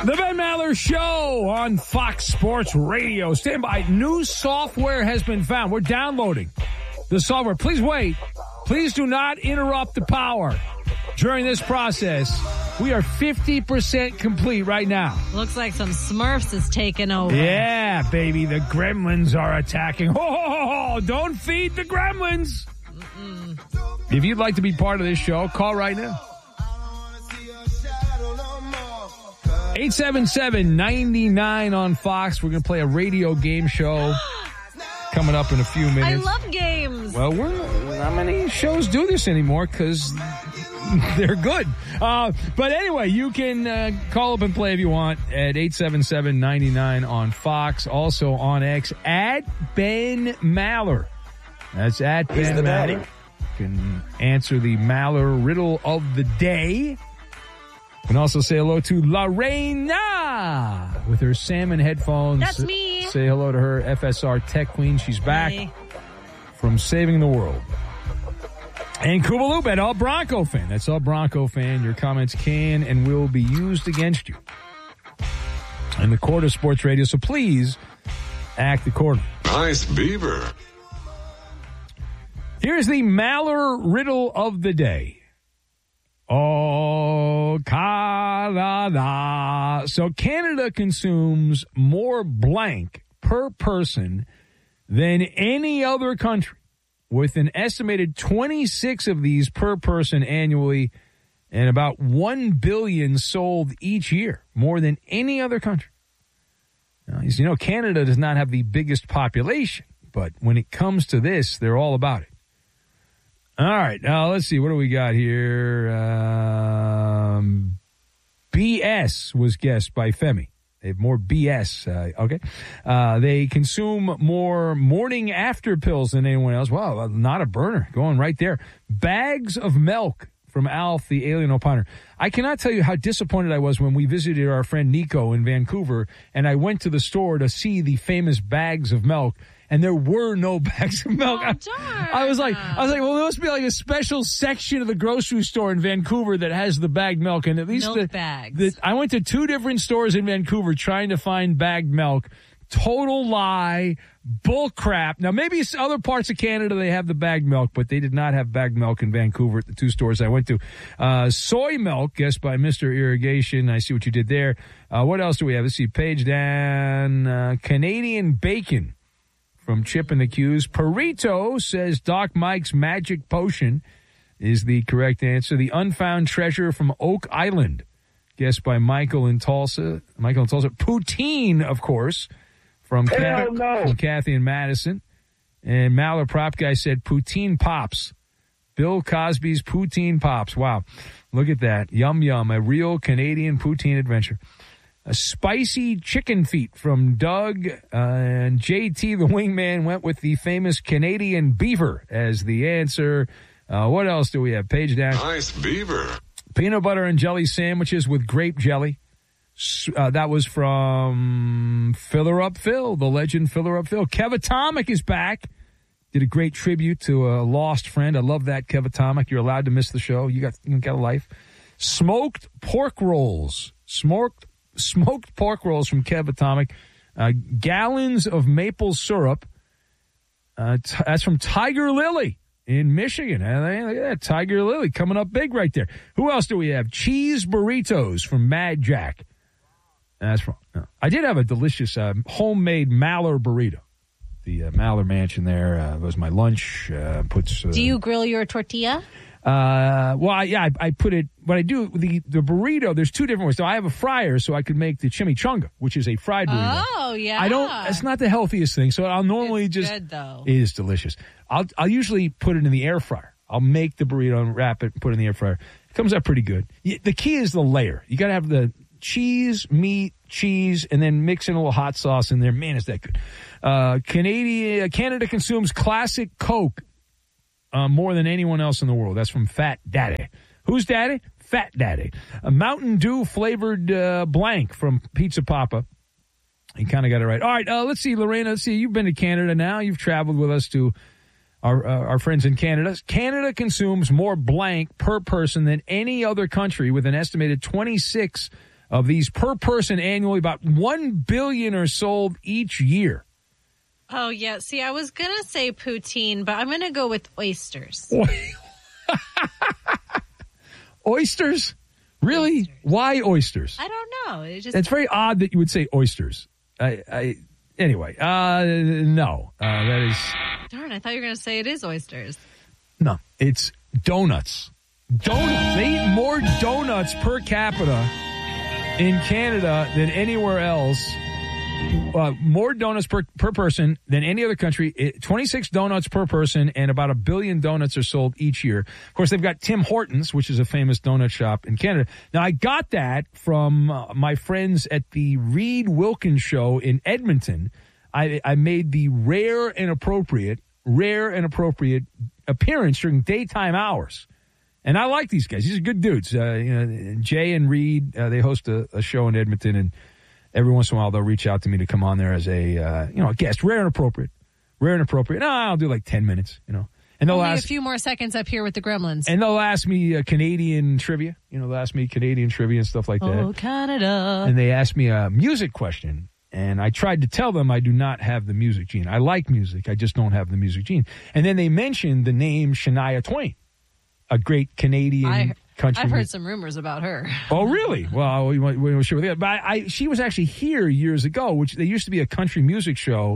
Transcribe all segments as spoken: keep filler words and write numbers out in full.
The Ben Maller Show on Fox Sports Radio. Stand by. New software has been found. We're downloading the software. Please wait. Please do not interrupt the power during this process. We are fifty percent complete right now. Looks like some Smurfs is taking over. Yeah, baby. The gremlins are attacking. Ho, ho, ho, ho. Don't feed the gremlins. Mm-mm. If you'd like to be part of this show, call right now. eight seven seven, nine nine on Fox. We're going to play a radio game show coming up in a few minutes. I love games. Well, we're not many shows do this anymore because they're good. Uh, but anyway, you can uh, call up and play if you want at eight seven seven, nine nine on Fox. Also on X, at Ben Maller. That's at He's Ben the Maller. daddy. You can answer the Maller riddle of the day. And also say hello to Lorena with her salmon headphones. That's me. Say hello to her, F S R Tech Queen. She's back Hey. from saving the world. And Kubaloo, at All Bronco fan. That's All Bronco fan. Your comments can and will be used against you in the court of sports radio. So please act accordingly. Nice beaver. Here's the Maller riddle of the day. Oh, Canada. So Canada consumes more blank per person than any other country, with an estimated twenty-six of these per person annually and about one billion sold each year, more than any other country. Now, as you know, Canada does not have the biggest population, but when it comes to this, they're all about it. All right, now let's see. What do we got here? Um, B S was guessed by Femi. They have more B S. Uh, okay. Uh, they consume more morning after pills than anyone else. Wow, not a burner. Going right there. Bags of milk from Alf, the alien opiner. I cannot tell you how disappointed I was when we visited our friend Nico in Vancouver, and I went to the store to see the famous bags of milk. And there were no bags of milk. Oh, darn. I was like, I was like, well, there must be like a special section of the grocery store in Vancouver that has the bagged milk. And at least Milk the, bags. the, I went to two different stores in Vancouver trying to find bagged milk. Total lie, bull crap. Now, maybe it's other parts of Canada, they have the bagged milk, but they did not have bagged milk in Vancouver at the two stores I went to. Uh, soy milk, guessed by Mister Irrigation. I see what you did there. Uh, what else do we have? Let's see, page down. Uh, Canadian bacon. From Chip and the Q's. Perito says Doc Mike's Magic Potion is the correct answer. The Unfound Treasure from Oak Island, guessed by Michael in Tulsa. Michael in Tulsa. Poutine, of course, from, Kathy, no. from Kathy and Madison. And Maller Prop Guy said Poutine Pops. Bill Cosby's Poutine Pops. Wow. Look at that. Yum, yum. A real Canadian poutine adventure. A spicy chicken feet from Doug, uh, and J T, the wingman, went with the famous Canadian beaver as the answer. Uh, what else do we have? Page down. Nice beaver. Peanut butter and jelly sandwiches with grape jelly. Uh, that was from Filler Up Phil, the legend Filler Up Phil. Kev Atomic is back. Did a great tribute to a lost friend. I love that, Kev Atomic. You're allowed to miss the show. You got, you got a life. Smoked pork rolls. Smoked Smoked pork rolls from Kev Atomic. Uh, gallons of maple syrup. Uh, t- that's from Tiger Lily in Michigan. Uh, look at that. Tiger Lily coming up big right there. Who else do we have? Cheese burritos from Mad Jack. That's wrong. No. I did have a delicious uh, homemade Maller burrito. The uh, Maller Mansion there uh, was my lunch. Uh, puts. Uh, Do you grill your tortilla? Uh, well, I, yeah, I, I put it, what I do, the, the burrito, there's two different ways. So I have a fryer so I could make the chimichanga, which is a fried burrito. Oh, yeah. I don't, it's not the healthiest thing. So I'll normally It's just, good, though. it is delicious. I'll, I'll usually put it in the air fryer. I'll make the burrito and wrap it and put it in the air fryer. It comes out pretty good. The key is the layer. You got to have the cheese, meat, cheese, and then mix in a little hot sauce in there. Man, is that good. Uh, Canadian, Canada consumes classic Coke. Uh, more than anyone else in the world. That's from Fat Daddy. Who's Daddy? Fat Daddy. A Mountain Dew flavored uh, blank from Pizza Papa. You kind of got it right. All right, uh, let's see, Lorena. Let's see. You've been to Canada now. You've traveled with us to our uh, our friends in Canada. Canada consumes more blank per person than any other country, with an estimated twenty-six of these per person annually. About one billion are sold each year. Oh, yeah. See, I was going to say poutine, but I'm going to go with oysters. Oysters? Really? Oysters. Why oysters? I don't know. It just It's very odd that you would say oysters. I, I anyway, uh, no, uh, that is Darn, I thought you were going to say it is oysters. no. It's donuts. Donuts. They eat more donuts per capita in Canada than anywhere else. Uh, more donuts per, per person than any other country. It, twenty-six donuts per person, and about a billion donuts are sold each year. Of course, they've got Tim Hortons, which is a famous donut shop in Canada. Now, I got that from uh, my friends at the Reed Wilkins Show in Edmonton. I, I made the rare and appropriate, rare and appropriate appearance during daytime hours. And I like these guys. These are good dudes. Uh, you know, Jay and Reed, uh, they host a, a show in Edmonton, and every once in a while, they'll reach out to me to come on there as a, uh, you know, a guest. Rare and appropriate. Rare and appropriate. No, I'll do like ten minutes, you know. And they'll Only ask, a few more seconds up here with the Gremlins. and they'll ask me uh, Canadian trivia. You know, they'll ask me Canadian trivia and stuff like that. Oh, Canada. And they asked me a music question. And I tried to tell them I do not have the music gene. I like music. I just don't have the music gene. And then they mentioned the name Shania Twain, a great Canadian I, country I've heard music. some rumors about her. Oh, really? Well, we won't, we won't share with you. But I, I, she was actually here years ago, which there used to be a country music show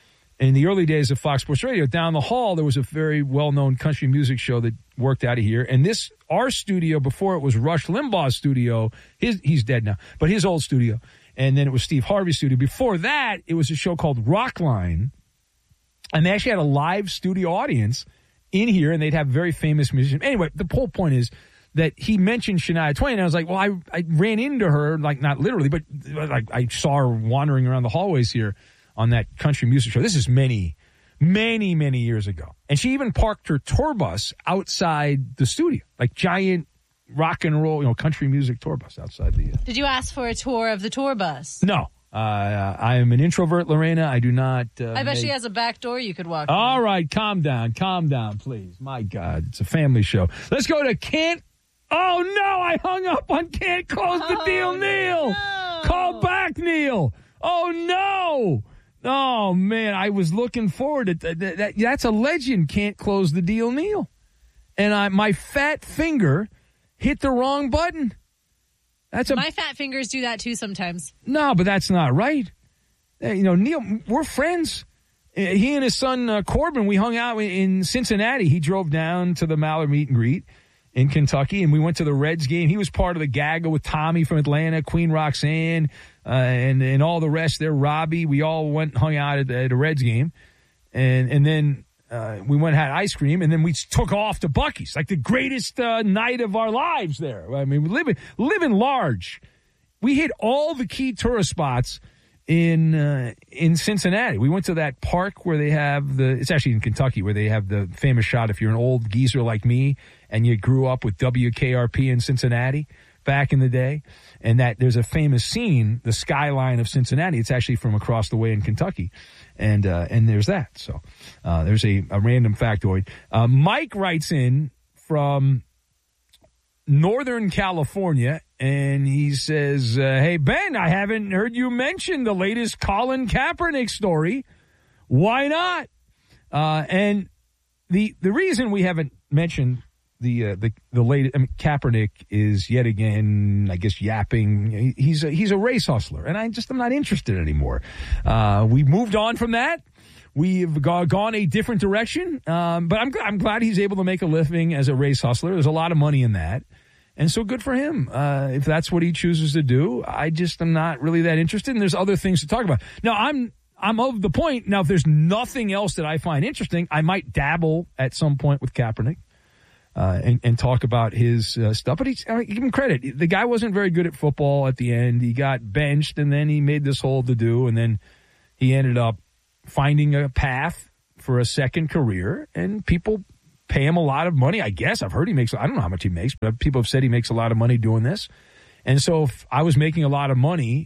in the early days of Fox Sports Radio. Down the hall, there was a very well-known country music show that worked out of here. And this, our studio, before it was Rush Limbaugh's studio, his, he's dead now, but his old studio. And then it was Steve Harvey's studio. Before that, it was a show called Rockline. And they actually had a live studio audience in here, and they'd have very famous musicians. Anyway, the whole point is that he mentioned Shania Twain, and I was like, well, I, I ran into her, like not literally, but like I saw her wandering around the hallways here on that country music show. This is many, many, many years ago. And she even parked her tour bus outside the studio, like giant rock and roll, you know, country music tour bus outside the... Uh... Did you ask for a tour of the tour bus? No. Uh, I am an introvert, Lorena. I do not... Uh, I bet make... she has a back door you could walk All through. right, calm down. Calm down, please. My God, it's a family show. Let's go to Can't... Oh, no, I hung up on Can't Close the Oh, Deal, Neil. no. Call back, Neil. Oh, no. Oh, man, I was looking forward to that. that, that that's a legend, Can't Close the Deal, Neil. And I, my fat finger hit the wrong button. That's a My fat fingers do that too sometimes. No, but that's not right. Uh, You know, Neil, we're friends. Uh, He and his son, uh, Corbin, we hung out in Cincinnati. He drove down to the Mallard meet and greet in Kentucky, and we went to the Reds game. He was part of the gaggle with Tommy from Atlanta, Queen Roxanne, uh, and, and all the rest there, Robbie. We all went and hung out at the, at the Reds game. And, and then uh, we went and had ice cream, and then we took off to Buc-ee's, like the greatest uh, night of our lives there. I mean, we live, living large. We hit all the key tourist spots in uh, in Cincinnati. We went to that park where they have the, it's actually in Kentucky, where they have the famous shot, if you're an old geezer like me and you grew up with W K R P in Cincinnati back in the day, and that there's a famous scene, the skyline of Cincinnati. It's actually from across the way in Kentucky. And uh, and there's that. So uh, there's a, a random factoid. Uh, Mike writes in from Northern California, and he says, uh, hey, Ben, I haven't heard you mention the latest Colin Kaepernick story. Why not? Uh, and the the reason we haven't mentioned the uh, the the latest, I mean, Kaepernick is yet again, I guess, yapping. He's a, he's a race hustler, and I just am not interested anymore. Uh, we moved on from that. We've gone a different direction, um, but I'm, I'm glad he's able to make a living as a race hustler. There's a lot of money in that, and so good for him. Uh, if that's what he chooses to do, I just am not really that interested, and there's other things to talk about. Now, I'm I'm of the point, now if there's nothing else that I find interesting, I might dabble at some point with Kaepernick uh, and, and talk about his uh, stuff. But he's, I mean, give him credit. The guy wasn't very good at football at the end. He got benched, and then he made this whole to-do, and then he ended up finding a path for a second career, and people pay him a lot of money, I guess. I've heard he makes, I don't know how much he makes, but people have said he makes a lot of money doing this. And so if I was making a lot of money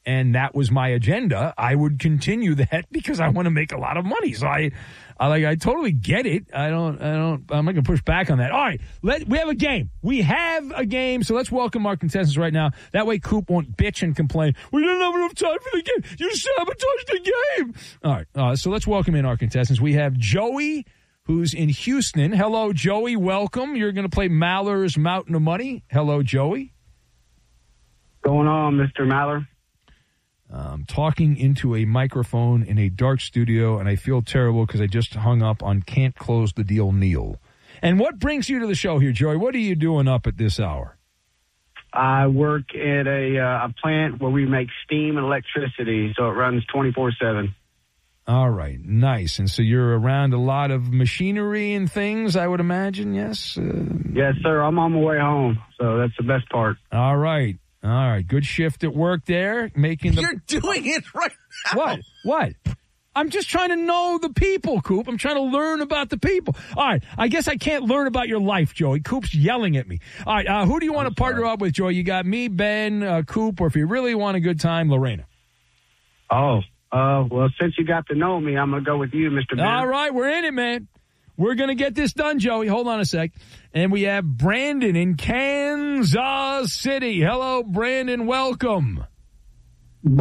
and that was my agenda, I would continue that because I want to make a lot of money. So I, I like, I totally get it. I don't, I don't, I'm not going to push back on that. All right. Let, we have a game. We have a game. So let's welcome our contestants right now. That way Coop won't bitch and complain. We didn't have enough time for the game. You sabotaged the game. All right. Uh, so let's welcome in our contestants. We have Joey, who's in Houston. Hello, Joey. Welcome. You're going to play Maller's Mountain of Money. Hello, Joey. Going on, Mister Maller? Um, talking into a microphone in a dark studio, and I feel terrible because I just hung up on Can't Close the Deal Neil. And what brings you to the show here, Joey? What are you doing up at this hour? I work at a, uh, a plant where we make steam and electricity, so it runs twenty-four seven. All right, nice. And so you're around a lot of machinery and things, I would imagine, yes? Uh, yes, sir. I'm on my way home, so that's the best part. All right. All right, good shift at work there, making the... You're doing it right now. What? What? I'm just trying to know the people, Coop. I'm trying to learn about the people. All right, I guess I can't learn about your life, Joey. Coop's yelling at me. All right, uh, who do you want I'm to partner sorry. up with, Joey? You got me, Ben, uh, Coop, or if you really want a good time, Lorena. Oh, uh, well, since you got to know me, I'm going to go with you, Mister Ben. All right, we're in it, man. We're going to get this done, Joey. Hold on a sec. And we have Brandon in Kansas City. Hello, Brandon. Welcome. Baby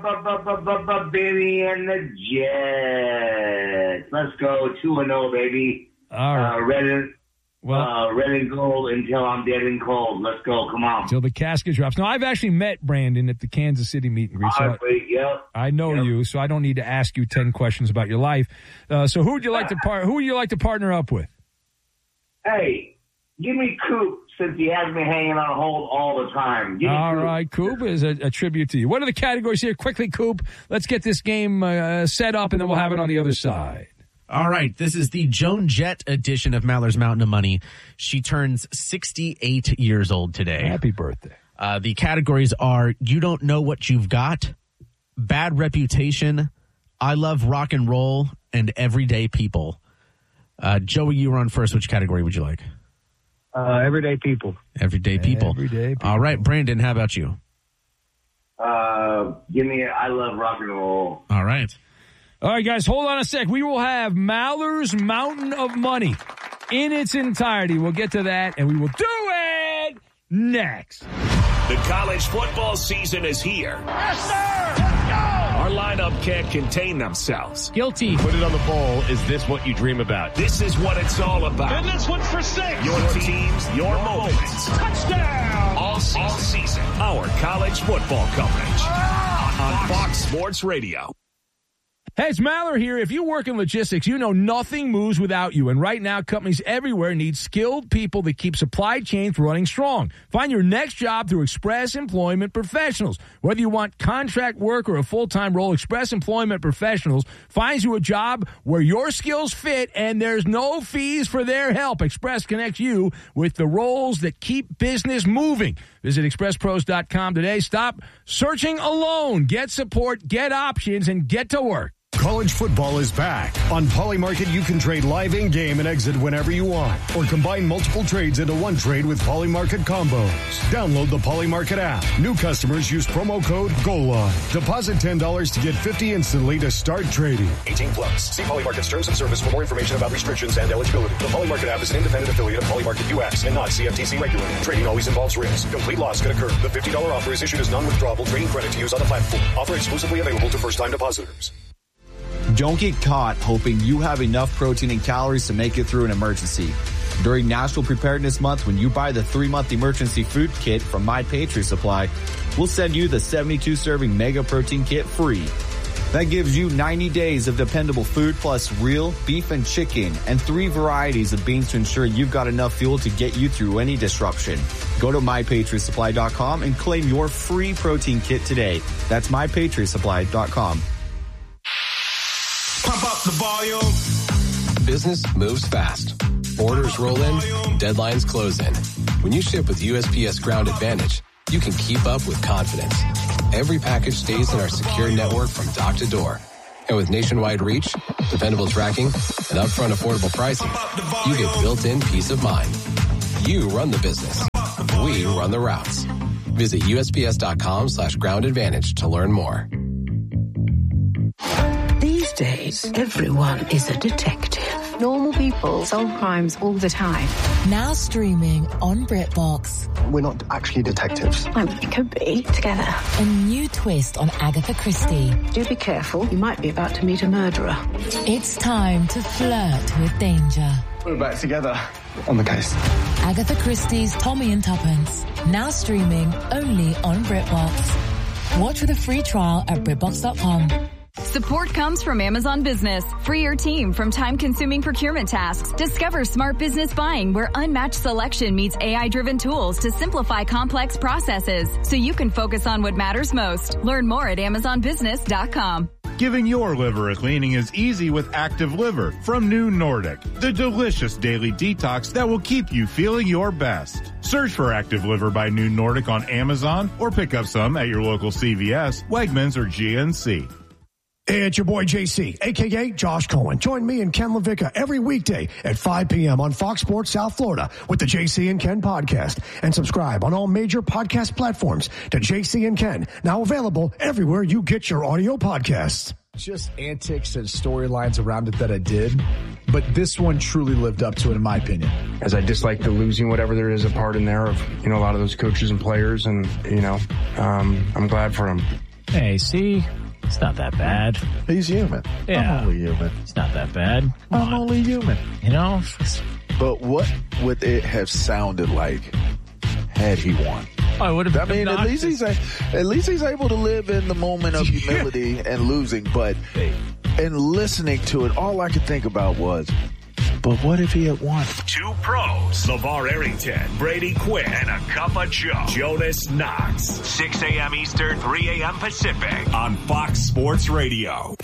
and the Jets. Let's go two and oh, baby. All right. Uh, red and, well, uh, red and gold until I'm dead and cold. Let's go. Come on. Until the casket drops. Now, I've actually met Brandon at the Kansas City meet and greet. So I, yep. I know yep. you, so I don't need to ask you ten questions about your life. Uh, so who would you like to par- who would you like to partner up with? Hey, give me Coop since he has me hanging on hold all the time. Give me all Coop. right, Coop is a, a tribute to you. What are the categories here? Quickly, Coop. Let's get this game uh, set up, and then we'll have it on the other side. All right, this is the Joan Jett edition of Maller's Mountain of Money. She turns sixty-eight years old today. Happy birthday. Uh, the categories are You Don't Know What You've Got, Bad Reputation, I Love Rock and Roll, and Everyday People. Uh, Joey, you were on first. Which category would you like? Uh, everyday people. Everyday people. Everyday people. All right, Brandon, how about you? Uh, give me I Love Rock and Roll. All right. All right, guys, hold on a sec. We will have Maller's Mountain of Money in its entirety. We'll get to that, and we will do it next. The college football season is here. Yes, sir! Let's go! Our lineup can't contain themselves. Guilty. Put it on the bowl. Is this what you dream about? This is what it's all about. And this one's for six. Your teams, your moments. Touchdown! All season. All season. Our college football coverage on Fox Sports Radio. Hey, it's Maller here. If you work in logistics, you know nothing moves without you. And right now, companies everywhere need skilled people that keep supply chains running strong. Find your next job through Express Employment Professionals. Whether you want contract work or a full-time role, Express Employment Professionals finds you a job where your skills fit and there's no fees for their help. Express connects you with the roles that keep business moving. Visit express pros dot com today. Stop searching alone. Get support, get options, and get to work. College football is back. On Polymarket, you can trade live in-game and exit whenever you want, or combine multiple trades into one trade with Polymarket combos. Download the Polymarket app. New customers use promo code GOALLINE. Deposit ten dollars to get fifty dollars instantly to start trading. eighteen plus. See Polymarket's terms of service for more information about restrictions and eligibility. The Polymarket app is an independent affiliate of Polymarket U S and not C F T C regulated. Trading always involves risk. Complete loss could occur. The fifty dollars offer is issued as non-withdrawable trading credit to use on the platform. Offer exclusively available to first-time depositors. Don't get caught hoping you have enough protein and calories to make it through an emergency. During National Preparedness Month, when you buy the three-month emergency food kit from My Patriot Supply, we'll send you the seventy-two serving Mega Protein Kit free. That gives you ninety days of dependable food plus real beef and chicken and three varieties of beans to ensure you've got enough fuel to get you through any disruption. Go to my patriot supply dot com and claim your free protein kit today. That's my patriot supply dot com. Pump up the volume. Business moves fast. Orders roll in, deadlines close in. When you ship with U S P S Ground Advantage, you can keep up with confidence. Every package stays in our secure network from dock to door. And with nationwide reach, dependable tracking, and upfront affordable pricing, you get built-in peace of mind. You run the business. We run the routes. Visit U S P S dot com slash ground advantage to learn more. These days, everyone is a detective. Normal people solve crimes all the time. Now streaming on BritBox. We're not actually detectives. I mean, we could be together. A new twist on Agatha Christie. Do be careful. You might be about to meet a murderer. It's time to flirt with danger. We're back together on the case. Agatha Christie's Tommy and Tuppence. Now streaming only on BritBox. Watch with a free trial at BritBox dot com. Support comes from Amazon Business. Free your team from time-consuming procurement tasks. Discover smart business buying where unmatched selection meets A I-driven tools to simplify complex processes so you can focus on what matters most. Learn more at amazon business dot com. Giving your liver a cleaning is easy with Active Liver from New Nordic, the delicious daily detox that will keep you feeling your best. Search for Active Liver by New Nordic on Amazon or pick up some at your local C V S, Wegmans, or G N C. Hey, it's your boy J C, a k a. Josh Cohen. Join me and Ken LaVicka every weekday at five p.m. on Fox Sports South Florida with the J C and Ken podcast. And subscribe on all major podcast platforms to J C and Ken, now available everywhere you get your audio podcasts. Just antics and storylines around it that I did, but this one truly lived up to it in my opinion. As I dislike the losing whatever there is a part in there of, you know, a lot of those coaches and players, and, you know, um, I'm glad for them. Hey, see? It's not that bad. He's human. Yeah. I'm only human. It's not that bad. Come I'm on. only human. You know? But what would it have sounded like had he won? I would have. I mean, at least he's a, at least he's able to live in the moment of humility and losing. But in listening to it, all I could think about was, but what if he had won? Two pros, LeVar Arrington, Brady Quinn, and a cup of Joe, Jonas Knox. six a.m. Eastern, three a.m. Pacific on Fox Sports Radio.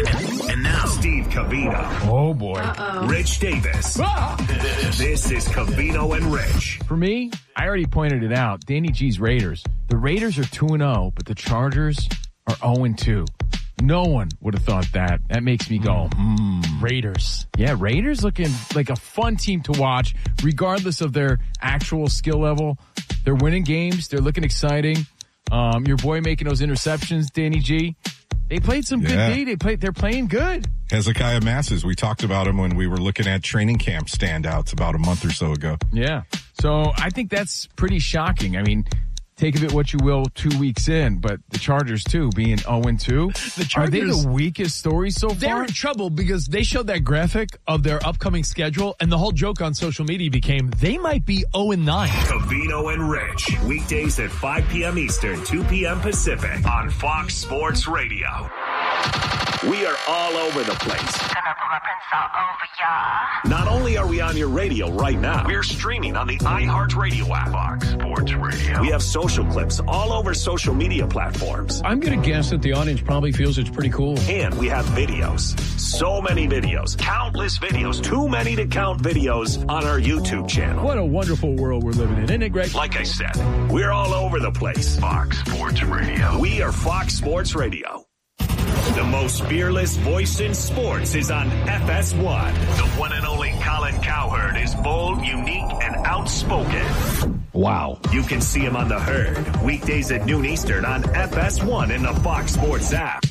And now, Steve Covino. Oh, boy. Uh-oh. Rich Davis. Ah! This is Covino and Rich. For me, I already pointed it out. Danny G's Raiders. The Raiders are two and oh, but the Chargers are oh and two. No one would have thought that. That makes me go, hmm. Raiders. Yeah, Raiders looking like a fun team to watch, regardless of their actual skill level. They're winning games. They're looking exciting. Um, your boy making those interceptions, Danny G. They played some Yeah. good D. They played. They're playing good. Hezekiah Masses, we talked about him when we were looking at training camp standouts about a month or so ago. Yeah. So I think that's pretty shocking. I mean, take of it what you will two weeks in, but the Chargers, too, being oh and two. The Chargers, are they the weakest story so far? They're in trouble because they showed that graphic of their upcoming schedule, and the whole joke on social media became they might be oh and nine. Covino and Rich. Weekdays at five p.m. Eastern, two p.m. Pacific on Fox Sports Radio. We are all over the place. Not only are we on your radio right now, we're streaming on the iHeartRadio app. Fox Sports Radio. We have social clips all over social media platforms. I'm going to guess that the audience probably feels it's pretty cool. And we have videos. So many videos. Countless videos. Too many to count videos on our YouTube channel. What a wonderful world we're living in, isn't it, Greg? Like I said, we're all over the place. Fox Sports Radio. We are Fox Sports Radio. The most fearless voice in sports is on F S one. The one and only Colin Cowherd is bold, unique, and outspoken. Wow. You can see him on The Herd, weekdays at noon Eastern on F S one in the Fox Sports app.